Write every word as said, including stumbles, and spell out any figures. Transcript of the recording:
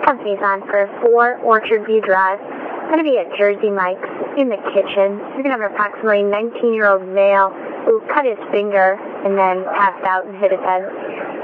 company's on for four Orchard View Drive. I'm going to be at Jersey Mike's in the kitchen. We're going to have an approximately nineteen-year-old male who cut his finger and then passed out and hit his head.